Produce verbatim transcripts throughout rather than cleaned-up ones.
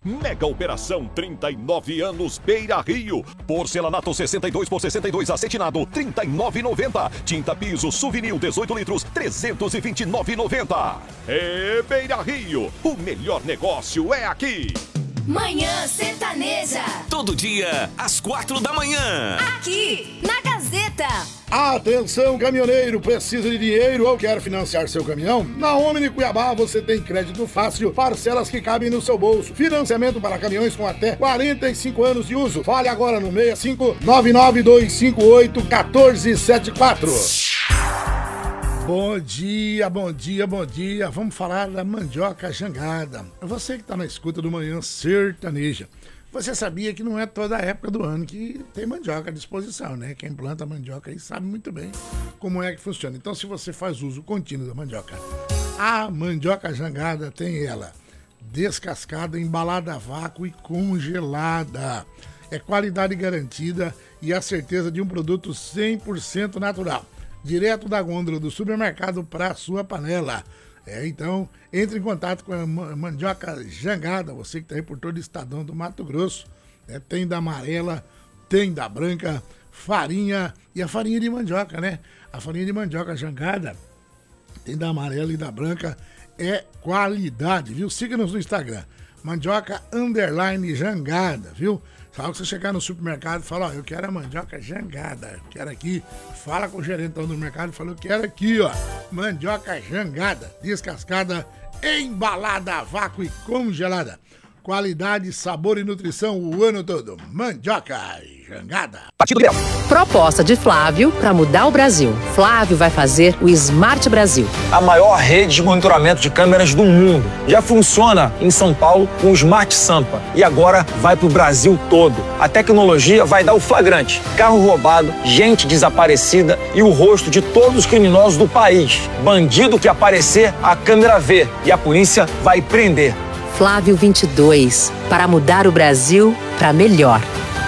Mega Operação trinta e nove anos Beira Rio. Porcelanato sessenta e dois por sessenta e dois acetinado trinta e nove reais e noventa centavos. Tinta piso Souvenir dezoito litros trezentos e vinte e nove reais e noventa centavos. É Beira Rio. O melhor negócio é aqui. Manhã Sertaneja. Todo dia, às quatro da manhã. Aqui, na Gazeta. Atenção, caminhoneiro, precisa de dinheiro ou quer financiar seu caminhão? Na Omni Cuiabá você tem crédito fácil, parcelas que cabem no seu bolso, financiamento para caminhões com até quarenta e cinco anos de uso. Fale agora no seis cinco nove nove dois cinco oito um quatro sete quatro. Bom dia, bom dia, bom dia. Vamos falar da mandioca jangada. Você que está na escuta do Manhã Sertaneja. Você sabia que não é toda a época do ano que tem mandioca à disposição, né? Quem planta mandioca aí sabe muito bem como é que funciona. Então, se você faz uso contínuo da mandioca, a mandioca jangada tem ela descascada, embalada a vácuo e congelada. É qualidade garantida e a certeza de um produto cem por cento natural. Direto da gôndola do supermercado para a sua panela. É, então, entre em contato com a mandioca jangada, você que está aí por todo o estadão do Mato Grosso. É, tem da amarela, tem da branca, farinha e a farinha de mandioca, né? A farinha de mandioca jangada tem da amarela e da branca, é qualidade, viu? Siga-nos no Instagram, mandioca underline jangada, viu? Sabe que você chegar no supermercado e falar, ó, eu quero a mandioca jangada, eu quero aqui, fala com o gerentão do mercado e fala, eu quero aqui, ó, mandioca jangada, descascada, embalada a vácuo e congelada. Qualidade, sabor e nutrição o ano todo. Mandioca jangada. Partido Liberal. Proposta de Flávio para mudar o Brasil. Flávio vai fazer o Smart Brasil. A maior rede de monitoramento de câmeras do mundo. Já funciona em São Paulo com o Smart Sampa. E agora vai para o Brasil todo. A tecnologia vai dar o flagrante. Carro roubado, gente desaparecida e o rosto de todos os criminosos do país. Bandido que aparecer, a câmera vê. E a polícia vai prender. Flávio vinte e dois, para mudar o Brasil para melhor.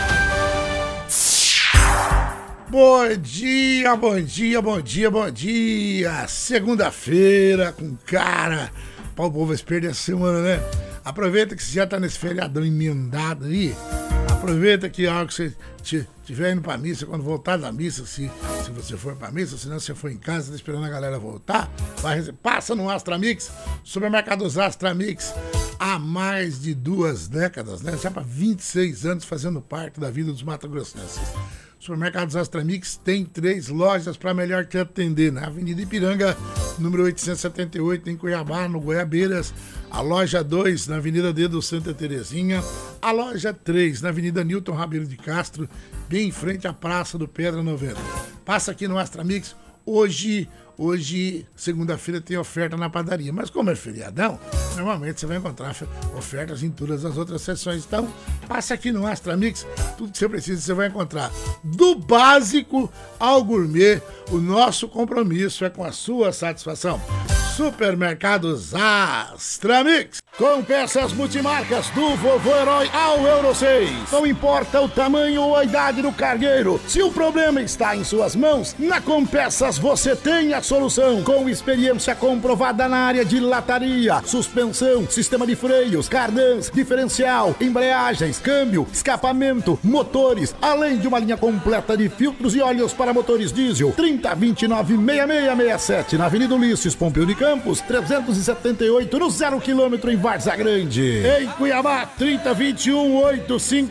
Bom dia, bom dia, bom dia, bom dia. Segunda-feira com cara para o povo perder essa semana, né? Aproveita que você já tá nesse feriadão emendado aí. Aproveita que a hora que você estiver indo pra missa, quando voltar da missa, se, se você for pra missa, se não você for em casa, tá esperando a galera voltar, vai, passa no Astra Mix, supermercados Astra Mix, há mais de duas décadas, né? Já para vinte e seis anos fazendo parte da vida dos mato-grossenses. Supermercados Astra Mix tem três lojas para melhor te atender. Na Avenida Ipiranga, número oitocentos e setenta e oito, em Cuiabá, no Goiabeiras. A loja dois, na Avenida D do Santa Terezinha. A loja três, na Avenida Newton Rabelo de Castro, bem em frente à Praça do Pedra noventa. Passa aqui no Astra Mix. Hoje, hoje segunda-feira, tem oferta na padaria. Mas como é feriadão, normalmente você vai encontrar ofertas em todas as outras seções. Então, passa aqui no Astra Mix. Tudo que você precisa você vai encontrar. Do básico ao gourmet, o nosso compromisso é com a sua satisfação. Supermercados Astra Mix. Com peças multimarcas do Vovô Herói ao Euro seis. Não importa o tamanho ou a idade do cargueiro, se o problema está em suas mãos, na Compeças você tem a solução. Com experiência comprovada na área de lataria, suspensão, sistema de freios, cardãs, diferencial, embreagens, câmbio, escapamento, motores, além de uma linha completa de filtros e óleos para motores diesel. trinta, vinte e nove, sessenta e seis sessenta e sete na Avenida Ulisses Pompeu de Campos, trezentos e setenta e oito no zero quilômetro em Várzea Grande. Em Cuiabá, trinta, vinte e um, oitocentos e